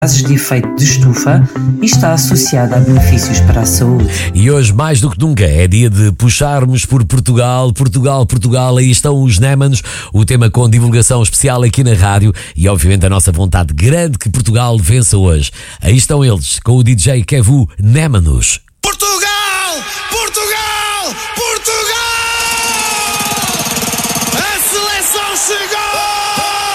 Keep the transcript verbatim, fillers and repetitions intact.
gases de efeito de estufa e está associada a benefícios para a saúde. E hoje, mais do que nunca, é dia de puxarmos por Portugal, Portugal, Portugal. Aí estão os Némanos, o tema com divulgação especial aqui na rádio e, obviamente, a nossa vontade grande que Portugal vença hoje. Aí estão eles, com o D J Kevu Némanos.